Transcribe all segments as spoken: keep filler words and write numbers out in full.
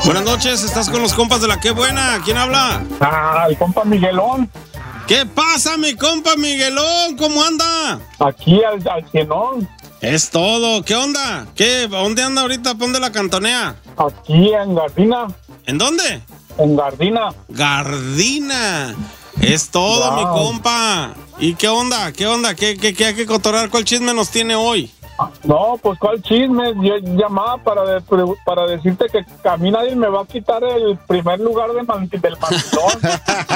Buenas noches, estás con los compas de la Qué Buena. ¿Quién habla? Ah, el compa Miguelón. ¿Qué pasa, mi compa Miguelón? ¿Cómo anda? Aquí al, al cienón. Es todo. ¿Qué onda? ¿Qué? ¿Dónde anda ahorita? ¿Dónde la cantonea? Aquí en Gardina. ¿En dónde? En Gardina. Gardina. Es todo, wow, mi compa. ¿Y qué onda? ¿Qué onda? ¿Qué, qué, qué hay que cotorrear? ¿Cuál chisme nos tiene hoy? No, pues ¿cuál chisme? Yo llamaba para, de, para decirte que a mí nadie me va a quitar el primer lugar de man, del mandilón.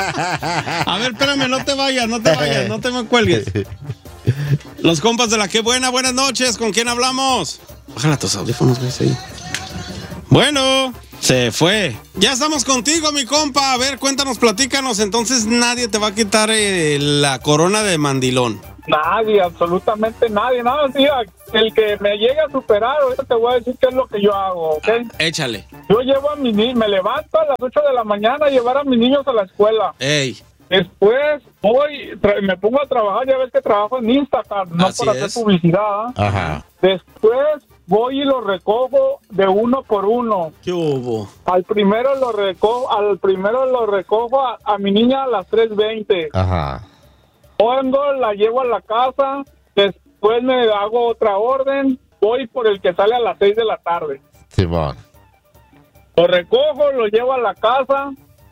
A ver, espérame, no te vayas, no te vayas, no te me cuelgues. Los compas de la Qué Buena, buenas noches, ¿con quién hablamos? Bájala tus audífonos, güey, sí. Bueno, se fue. Ya estamos contigo, mi compa. A ver, cuéntanos, platícanos. Entonces nadie te va a quitar eh, la corona de mandilón. Nadie, absolutamente nadie. Nada, sí, el que me llegue a superar, ahorita te voy a decir qué es lo que yo hago, ¿ok? Ah, échale. Yo llevo a mi niño, me levanto a las ocho de la mañana a llevar a mis niños a la escuela. Ey. Después voy, tra- me pongo a trabajar, ya ves que trabajo en Instagram, no Así por es. hacer publicidad. Ajá. Después voy y lo recojo de uno por uno. ¿Qué hubo? Al primero lo recojo, al primero lo recojo a, a mi niña a las tres veinte. Ajá. Pongo, la llevo a la casa, después me hago otra orden, voy por el que sale a las seis de la tarde. Simón. Lo recojo, lo llevo a la casa,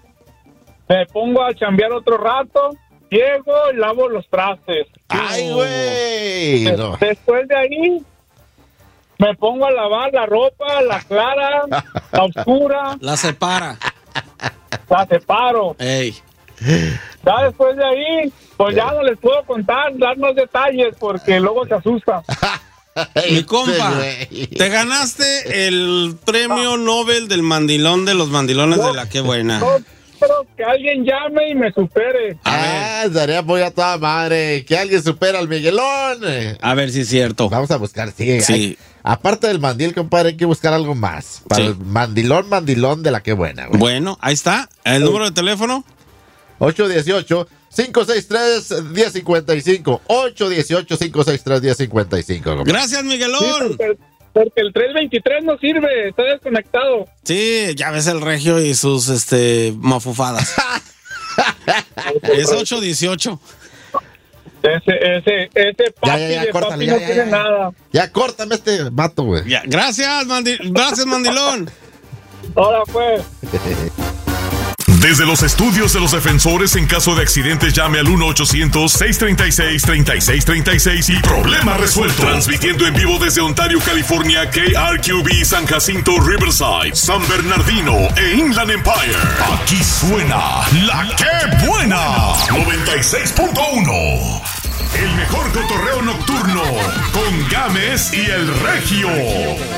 me pongo a chambear otro rato, llego y lavo los trastes. ¡Ay, güey! Des- No. Después de ahí, me pongo a lavar la ropa, la clara, la oscura, La separa. la separo. Ey. Ya después de ahí, pues ya no les puedo contar, dar más detalles, porque luego se asusta. Mi compa, güey. te ganaste el premio Nobel del mandilón de los mandilones de la Qué Buena. Yo espero que alguien llame y me supere. A Ah, daría muy a toda madre. Que alguien supera al Miguelón. A ver si es cierto. Vamos a buscar, sí. Sí. hay- aparte del mandil, compadre, hay que buscar algo más. Para Sí. el mandilón, mandilón de la Qué Buena, güey. Bueno, ahí está. ¿El número de teléfono? ocho uno ocho, cinco seis tres, uno cero cinco cinco. ocho uno ocho, cinco seis tres, uno cero cinco cinco. compadre. Gracias, Sí, Miguelón. porque, porque el tres veintitrés no sirve, está desconectado. Sí, ya ves el regio y sus este mafufadas. Es ocho dieciocho. Ese, ese, ese papi Ya, ya, ya, de córtale, papi ya, no ya, tiene ya. nada. Ya, córtame este vato, güey. Ya, gracias, mandi- gracias, mandilón. Ahora pues. Desde los estudios de los defensores, en caso de accidentes, llame al uno ochocientos, seiscientos treinta y seis, treinta y seis treinta y seis y problema resuelto. Transmitiendo en vivo desde Ontario, California, K R Q B, San Jacinto, Riverside, San Bernardino e Inland Empire. Aquí suena la Qué Buena. noventa y seis punto uno. El mejor cotorreo nocturno con Gámez y el Regio.